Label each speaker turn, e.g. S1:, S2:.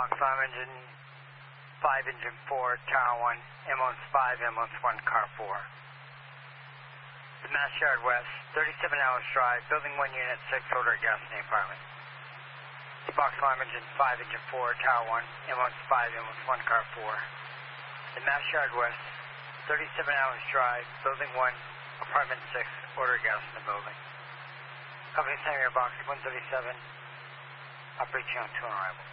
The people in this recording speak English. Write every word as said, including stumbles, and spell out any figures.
S1: box alarm engine five, engine four, tower one, ambulance five, ambulance one, car four. The Mass Yard West, thirty-seven hours drive, building one, unit six, order gas in the apartment. The box alarm engine five, engine four, tower one, ambulance five, ambulance one, car four. The Mass Yard West, thirty-seven hours drive, building one, apartment six, order gas in the building. Company Center box one thirty-seven, operation on two on arrival.